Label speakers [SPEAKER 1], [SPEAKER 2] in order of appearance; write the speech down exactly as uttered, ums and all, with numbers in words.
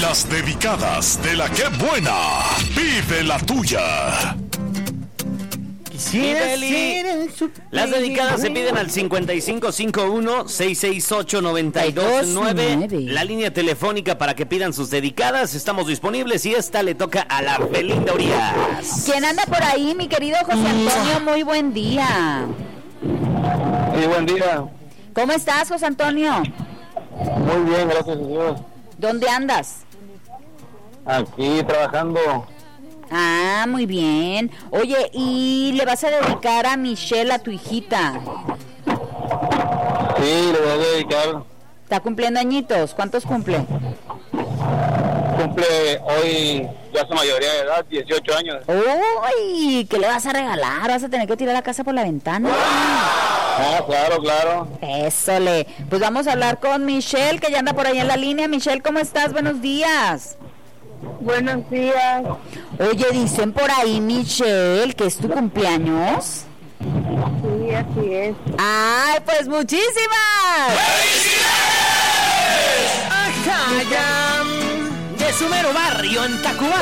[SPEAKER 1] Las dedicadas de la que buena. Pide la tuya.
[SPEAKER 2] Pídele. Las dedicadas se piden al cincuenta y cinco cincuenta y uno, seiscientos sesenta y ocho, noventa y dos nueve. La línea telefónica para que pidan sus dedicadas. Estamos disponibles y esta le toca a la Belinda Urias.
[SPEAKER 3] ¿Quién anda por ahí, mi querido José Antonio? Muy buen día.
[SPEAKER 4] Sí, buen día.
[SPEAKER 3] ¿Cómo estás, José Antonio?
[SPEAKER 4] Muy bien, gracias a Dios.
[SPEAKER 3] ¿Dónde andas?
[SPEAKER 4] Aquí trabajando.
[SPEAKER 3] Ah, muy bien. Oye, ¿y le vas a dedicar a Michelle, a tu hijita?
[SPEAKER 4] Sí, le voy a dedicar.
[SPEAKER 3] ¿Está cumpliendo añitos? ¿Cuántos cumple?
[SPEAKER 4] Cumple hoy ya su mayoría de edad, dieciocho años.
[SPEAKER 3] ¡Uy! ¿Qué le vas a regalar? ¿Vas a tener que tirar la casa por la ventana?
[SPEAKER 4] Ah, claro, claro.
[SPEAKER 3] Eso le. Pues vamos a hablar con Michelle, que ya anda por ahí en la línea. Michelle, ¿cómo estás? Buenos días.
[SPEAKER 5] Buenos días.
[SPEAKER 3] Oye, dicen por ahí, Michelle, que es tu cumpleaños.
[SPEAKER 5] Sí, así es.
[SPEAKER 3] ¡Ay, pues muchísimas!
[SPEAKER 2] ¡Felicidades! ¡Ajá! De su mero barrio en Tacubán.